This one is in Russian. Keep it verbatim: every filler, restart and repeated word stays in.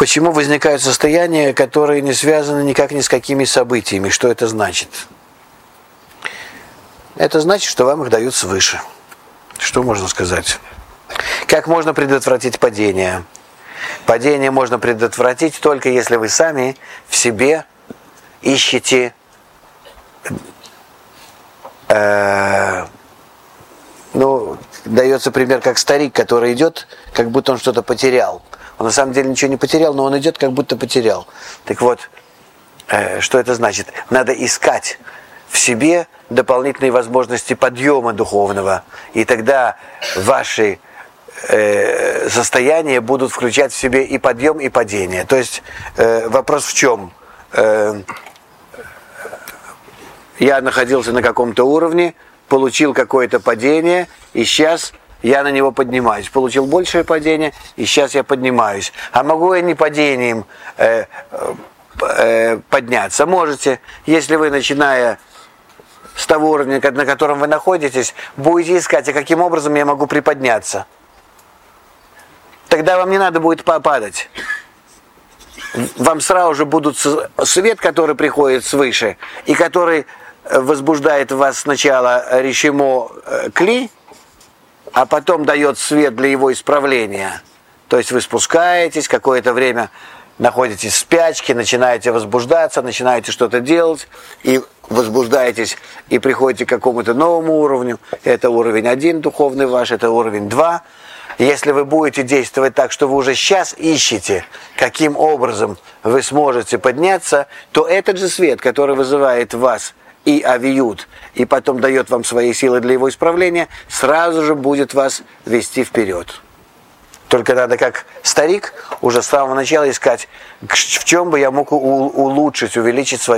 Почему возникают состояния, которые не связаны никак ни с какими событиями? Что это значит? Это значит, что вам их дают свыше. Что можно сказать? Как можно предотвратить падение? Падение можно предотвратить только если вы сами в себе ищете э, ну, дается пример, как старик, который идет, как будто он что-то потерял. Он на самом деле ничего не потерял, но он идет, как будто потерял. Так вот, э, что это значит? Надо искать в себе дополнительные возможности подъема духовного, и тогда ваши э, состояния будут включать в себе и подъем, и падение. То есть э, вопрос в чем? Э, я находился на каком-то уровне, получил какое-то падение, и сейчас я на него поднимаюсь. Получил большее падение, и сейчас я поднимаюсь. А могу я не падением э, э, подняться? Можете, если вы, начиная с того уровня, на котором вы находитесь, будете искать, а каким образом я могу приподняться. Тогда вам не надо будет падать. Вам сразу же будут свет, который приходит свыше, и который возбуждает в вас сначала решимо кли, а потом дает свет для его исправления. То есть вы спускаетесь, какое-то время находитесь в спячке, начинаете возбуждаться, начинаете что-то делать, и возбуждаетесь, и приходите к какому-то новому уровню. Это уровень один духовный ваш, это уровень два. Если вы будете действовать так, что вы уже сейчас ищете, каким образом вы сможете подняться, то этот же свет, который вызывает в вас и авиют, и потом дает вам свои силы для его исправления, сразу же будет вас вести вперед. Только надо, как старик, уже с самого начала искать, в чем бы я мог улучшить, увеличить свою